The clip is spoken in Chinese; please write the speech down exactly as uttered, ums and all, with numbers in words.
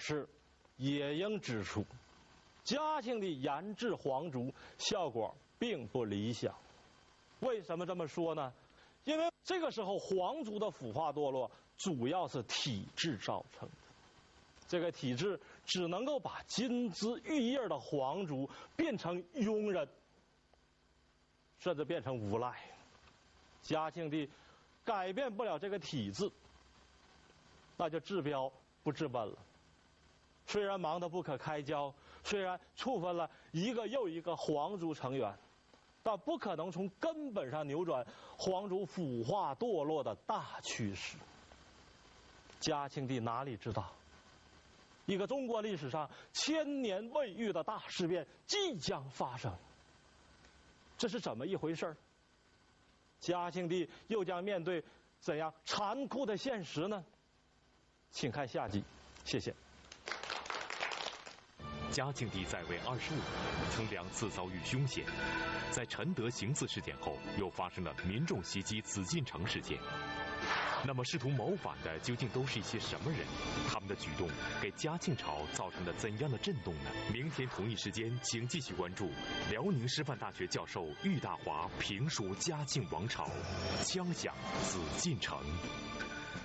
是，也应指出，嘉庆帝研制皇族效果并不理想。为什么这么说呢？因为这个时候皇族的腐化堕落主要是体制造成的，这个体制只能够把金枝玉叶的皇族变成庸人，甚至变成无赖。嘉庆帝改变不了这个体制，那就治标不治本了。虽然忙得不可开交，虽然处分了一个又一个皇族成员，但不可能从根本上扭转皇族腐化堕落的大趋势。嘉庆帝哪里知道，一个中国历史上千年未遇的大事变即将发生。这是怎么一回事？嘉庆帝又将面对怎样残酷的现实呢？请看下集，谢谢。 嘉庆帝在位二十五年，曾两次遭遇凶险。在陈德行刺事件后，又发生了民众袭击紫禁城事件。那么，试图谋反的究竟都是一些什么人？他们的举动给嘉庆朝造成了怎样的震动呢？明天同一时间，请继续关注辽宁师范大学教授郁大华评述嘉庆王朝，枪响紫禁城。